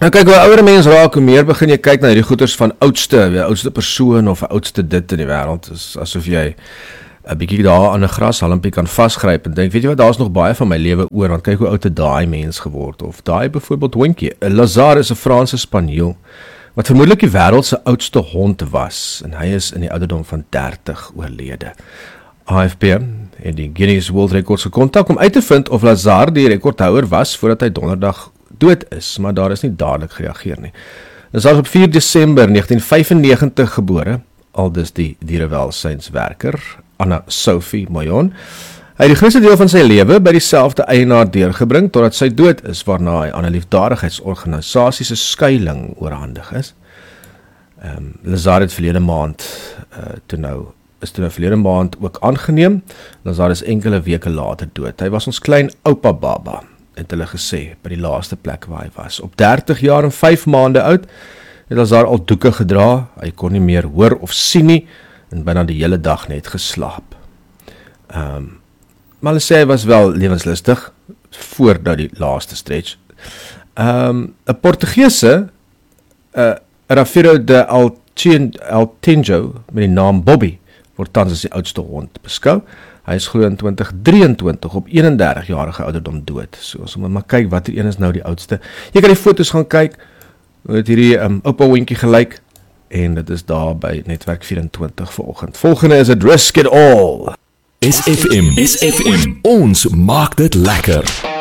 Nou kyk, hoe ouer 'n mens raak, hoe meer begin jy kyk na hierdie goeters van oudste persoon of 'n oudste dit in die wêreld. Is asof jy 'n bietjie daar aan 'n grashalmpie kan vasgryp en dink, weet jy wat, daar's nog baie van my lewe oor, want kyk hoe oud het daai mens geword, of daai byvoorbeeld hondjie. Lazar is 'n Franse spaniel, wat vermoedelik die wêreld se oudste hond was, en hy is in die ouderdom van 30 oorlede. AFP en die Guinness World Records gekontak om uit te vind of Lazar die rekordhouer was voordat hy donderdag dood is, maar daar is nie dadelik gereageer nie. Lazar is op 4 Desember 1995 gebore, aldus die dierewelsynswerker Anna Sophie Moyon. Hy het die grootste deel van sy lewe by dieselfde eienaar deurgebring totdat sy dood is, waarna hy aan 'n liefdadigheidsorganisasie se skuiling oorhandig is. Lazar het verlede maand verlede maand ook aangeneem. Lazar is enkele weke later dood. Hy was ons klein oupa baba, het hulle gesê, by die laaste plek waar hy was. Op 30 jaar en 5 maande oud het Lazar al doeke gedra. Hy kon nie meer hoor of sien nie en byna die hele dag net geslaap. Maar hulle sê hy was wel lewenslustig voordat die laaste stretch. 'n Portugese, Rafeiro de Altenjo, met die naam Bobby, word tans as die oudste hond beskou. Hy is glo in 2023 op 31-jarige ouderdom dood. So ons moet maar kyk watter een is nou die oudste. Jy kan die foto's gaan kyk, hoe het hierdie oupa hondjie gelyk, en dit is daar by Netwerk 24 vanoggend. Volgende is het Risk It All. SFM, ons maak dit lekker.